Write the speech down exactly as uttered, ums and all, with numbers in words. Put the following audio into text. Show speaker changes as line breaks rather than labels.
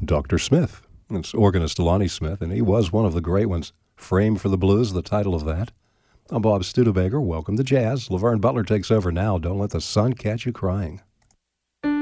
Doctor Smith. It's organist Lonnie Smith, and he was one of the great ones. Frame for the Blues, the title of that. I'm Bob Studebaker. Welcome to Jazz. Laverne Butler takes over now. Don't let the sun catch you crying.